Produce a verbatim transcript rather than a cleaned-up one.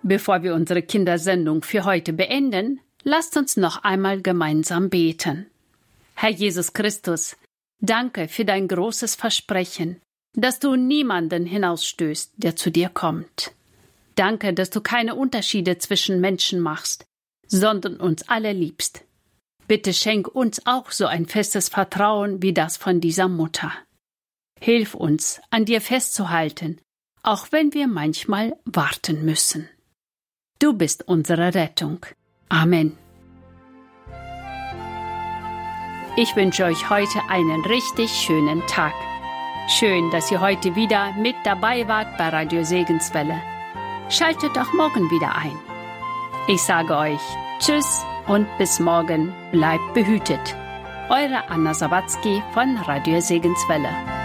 Bevor wir unsere Kindersendung für heute beenden, lasst uns noch einmal gemeinsam beten. Herr Jesus Christus, danke für dein großes Versprechen, dass du niemanden hinausstößt, der zu dir kommt. Danke, dass du keine Unterschiede zwischen Menschen machst, sondern uns alle liebst. Bitte schenk uns auch so ein festes Vertrauen wie das von dieser Mutter. Hilf uns, an dir festzuhalten, auch wenn wir manchmal warten müssen. Du bist unsere Rettung. Amen. Ich wünsche euch heute einen richtig schönen Tag. Schön, dass ihr heute wieder mit dabei wart bei Radio Segenswelle. Schaltet auch morgen wieder ein. Ich sage euch Tschüss und bis morgen. Bleibt behütet. Eure Anna Sawatzki von Radio Segenswelle.